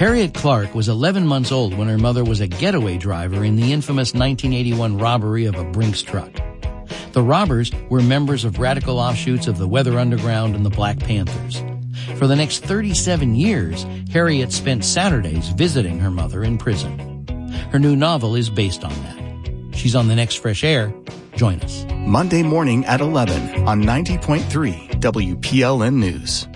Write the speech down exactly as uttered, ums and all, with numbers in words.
Harriet Clark was eleven months old when her mother was a getaway driver in the infamous nineteen eighty-one robbery of a Brinks truck. The robbers were members of radical offshoots of the Weather Underground and the Black Panthers. For the next thirty-seven years, Harriet spent Saturdays visiting her mother in prison. Her new novel is based on that. She's on the next Fresh Air. Join us. Monday morning at eleven on ninety point three W P L N News.